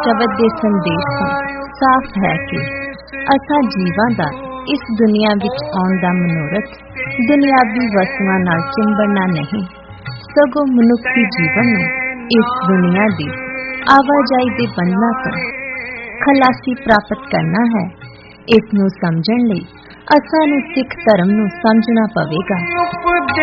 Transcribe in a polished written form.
शब्द के संदेश तो साफ है कि असां जीवां दा इस दुनिया विच आउण दा मनोरथ दुनियावी वस्तुआं नाल चिंबड़ना नहीं, सगों मनुखी जीवन नूं इस दुनिया की आवाजाई के बंधना तो खलासी प्राप्त करना है। इस नूं समझण लई असां नूं सिख धर्म नूं समझना पवेगा।